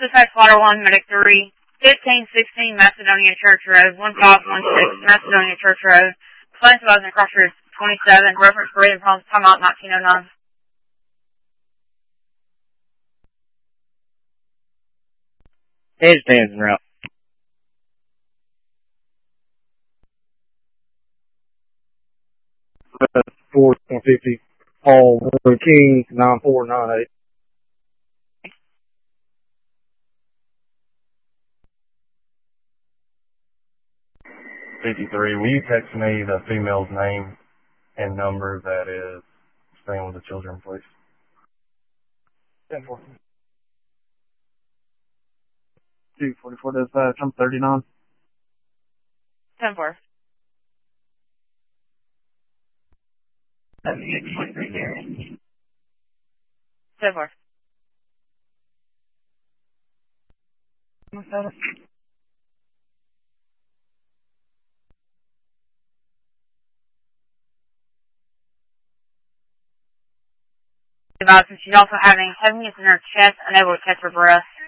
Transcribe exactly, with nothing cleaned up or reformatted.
Suicide Slaughter one, Medic three, fifteen sixteen Macedonia Church Road, one five one six Macedonia Church Road, Plains Bosnia Crossroads twenty-seven, reference breathing problems, time out nineteen oh nine. Edge stands en route. four one fifty, Paul King, nine four nine eight. fifty-three, will you text me the female's name and number that is staying with the children, please? ten four. two forty-four dispatch, I'm thirty-nine. ten four. ten four. She's also having heaviness in her chest, unable to catch her breath.